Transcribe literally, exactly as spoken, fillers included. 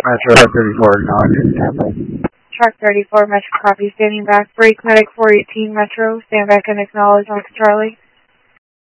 Metro thirty-four, acknowledge. Truck thirty-four, Metro copy, standing back. Brake medic four eighteen, Metro, stand back and acknowledge on Charlie.